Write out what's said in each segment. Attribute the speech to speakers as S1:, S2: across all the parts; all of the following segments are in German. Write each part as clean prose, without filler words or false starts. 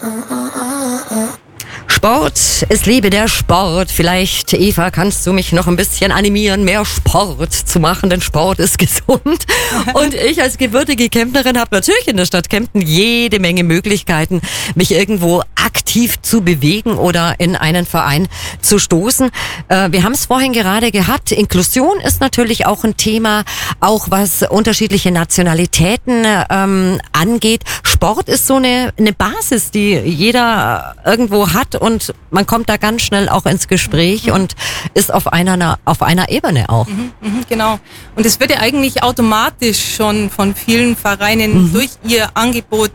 S1: Sport, es liebe der Sport. Vielleicht, Eva, kannst du mich noch ein bisschen animieren, mehr Sport zu machen, denn Sport ist gesund. Und ich als gebürtige Kemptnerin habe natürlich in der Stadt Kempten jede Menge Möglichkeiten, mich irgendwo aktiv zu bewegen oder in einen Verein zu stoßen. Wir haben es vorhin gerade gehabt. Inklusion ist natürlich auch ein Thema, auch was unterschiedliche Nationalitäten angeht. Sport ist so eine Basis, die jeder irgendwo hat, und man kommt da ganz schnell auch ins Gespräch und ist auf einer Ebene auch.
S2: Genau. Und es wird ja eigentlich automatisch schon von vielen Vereinen durch ihr Angebot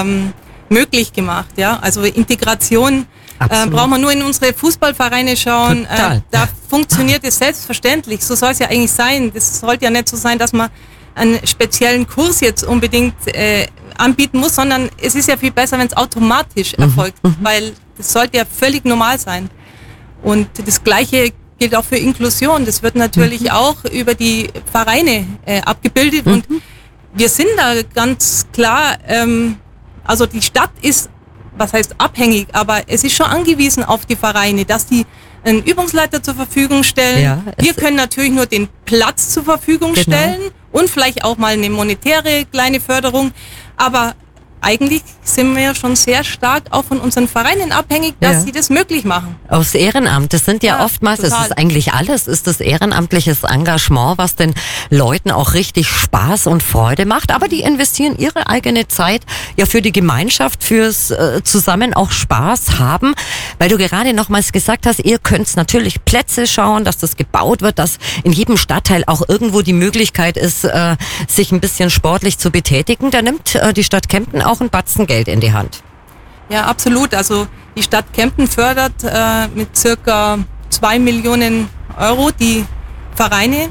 S2: möglich gemacht. Ja, also Integration braucht man nur in unsere Fußballvereine schauen. Da funktioniert es selbstverständlich. So soll es ja eigentlich sein. Das sollte ja nicht so sein, dass man einen speziellen Kurs jetzt unbedingt anbieten muss, sondern es ist ja viel besser, wenn es automatisch erfolgt, weil das sollte ja völlig normal sein. Und das Gleiche gilt auch für Inklusion. Das wird natürlich auch über die Vereine abgebildet, und wir sind da ganz klar, also die Stadt ist, was heißt abhängig, aber es ist schon angewiesen auf die Vereine, dass die einen Übungsleiter zur Verfügung stellen. Ja, wir können natürlich nur den Platz zur Verfügung stellen und vielleicht auch mal eine monetäre kleine Förderung, aber eigentlich sind wir ja schon sehr stark auch von unseren Vereinen abhängig, dass sie das möglich machen.
S1: Aufs Ehrenamt, das sind ja oftmals, es ist eigentlich alles, ist das ehrenamtliches Engagement, was den Leuten auch richtig Spaß und Freude macht, aber die investieren ihre eigene Zeit ja für die Gemeinschaft, fürs zusammen auch Spaß haben, weil du gerade nochmals gesagt hast, ihr könnt natürlich Plätze schauen, dass das gebaut wird, dass in jedem Stadtteil auch irgendwo die Möglichkeit ist, sich ein bisschen sportlich zu betätigen. Da nimmt die Stadt Kempten auch einen Batzen Geld in die Hand.
S2: Ja, absolut. Also die Stadt Kempten fördert mit circa 2 Millionen Euro die Vereine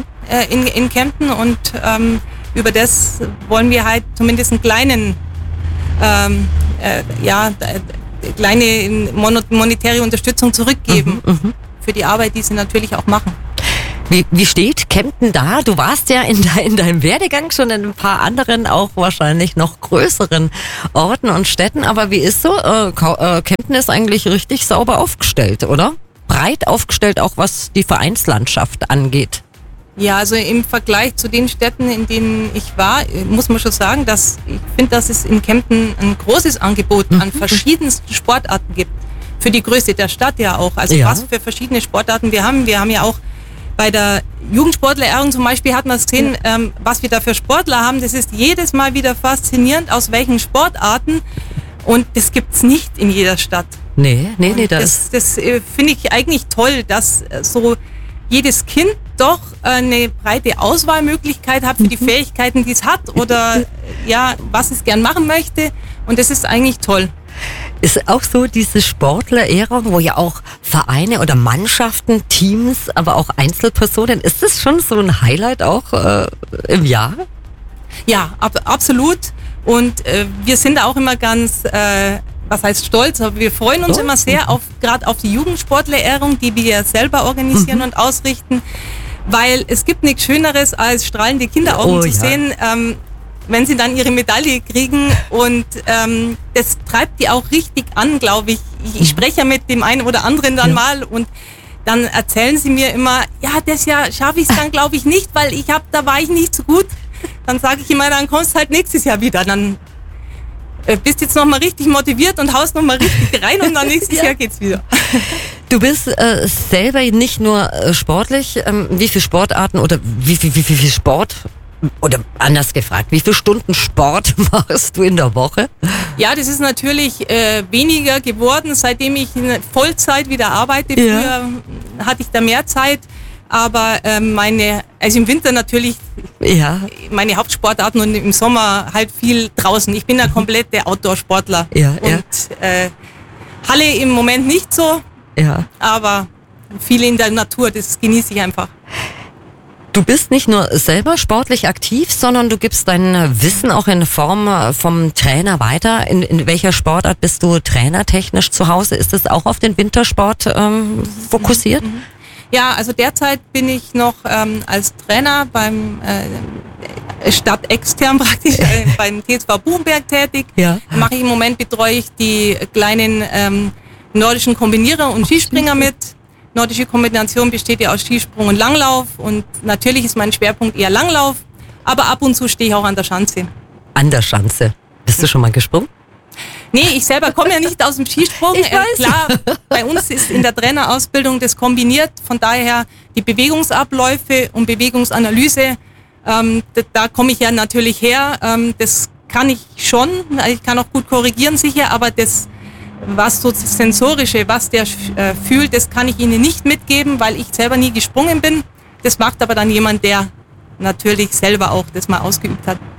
S2: in Kempten, und über das wollen wir halt zumindest einen kleine monetäre Unterstützung zurückgeben für die Arbeit, die sie natürlich auch machen.
S1: Wie steht Kempten da? Du warst ja in deinem Werdegang schon in ein paar anderen, auch wahrscheinlich noch größeren Orten und Städten. Aber wie ist so? Kempten ist eigentlich richtig sauber aufgestellt, oder? Breit aufgestellt, auch was die Vereinslandschaft angeht.
S2: Ja, also im Vergleich zu den Städten, in denen ich war, muss man schon sagen, dass ich finde, dass es in Kempten ein großes Angebot an verschiedensten Sportarten gibt. Für die Größe der Stadt ja auch. Also was für verschiedene Sportarten wir haben. Wir haben ja auch bei der Jugendsportlerehrung zum Beispiel, hat man es gesehen, was wir da für Sportler haben. Das ist jedes Mal wieder faszinierend, aus welchen Sportarten. Und das gibt's nicht in jeder Stadt.
S1: Nee.
S2: Das finde ich eigentlich toll, dass so jedes Kind doch eine breite Auswahlmöglichkeit hat für die Fähigkeiten, die es hat, oder was es gern machen möchte. Und das ist eigentlich toll.
S1: Ist auch so diese Sportlerehrung, wo ja auch Vereine oder Mannschaften, Teams, aber auch Einzelpersonen, ist das schon so ein Highlight auch im Jahr?
S2: Ja, absolut. Und wir sind da auch immer ganz, was heißt stolz, aber wir freuen uns immer sehr gerade auf die Jugendsportlerehrung, die wir selber organisieren und ausrichten, weil es gibt nichts Schöneres, als strahlende Kinderaugen zu sehen, wenn sie dann ihre Medaille kriegen, und das treibt die auch richtig an, glaube ich. Ich spreche ja mit dem einen oder anderen dann mal, und dann erzählen sie mir immer, das Jahr schaffe ich es dann, glaube ich, nicht, weil da war ich nicht so gut. Dann sage ich immer, dann kommst du halt nächstes Jahr wieder. Dann bist jetzt nochmal richtig motiviert und haust nochmal richtig rein, und dann nächstes Jahr geht's wieder.
S1: Du bist selber nicht nur sportlich. Wie viele Sportarten oder wie viel Sport? Oder anders gefragt, wie viele Stunden Sport machst du in der Woche?
S2: Ja, das ist natürlich weniger geworden, seitdem ich in Vollzeit wieder arbeite. Früher hatte ich da mehr Zeit, aber also im Winter natürlich meine Hauptsportarten, und im Sommer halt viel draußen. Ich bin der komplette Outdoor-Sportler. Halle im Moment nicht so, aber viel in der Natur, das genieße ich einfach.
S1: Du bist nicht nur selber sportlich aktiv, sondern du gibst dein Wissen auch in Form vom Trainer weiter. In welcher Sportart bist du trainertechnisch zu Hause? Ist es auch auf den Wintersport fokussiert?
S2: Ja, also derzeit bin ich noch als Trainer beim stadtextern praktisch beim TSV Buchenberg tätig.
S1: Ja.
S2: Betreue ich die kleinen nordischen Kombinierer und Skispringer mit. Nordische Kombination besteht ja aus Skisprung und Langlauf und natürlich ist mein Schwerpunkt eher Langlauf, aber ab und zu stehe ich auch an der Schanze.
S1: An der Schanze. Bist du schon mal gesprungen?
S2: Nee, ich selber komme ja nicht aus dem Skisprung.
S1: Ich weiß.
S2: Klar, bei uns ist in der Trainerausbildung das kombiniert, von daher die Bewegungsabläufe und Bewegungsanalyse, da komme ich ja natürlich her. Das kann ich schon, ich kann auch gut korrigieren sicher, aber das, was so das Sensorische, was der fühlt, das kann ich Ihnen nicht mitgeben, weil ich selber nie gesprungen bin. Das macht aber dann jemand, der natürlich selber auch das mal ausgeübt hat.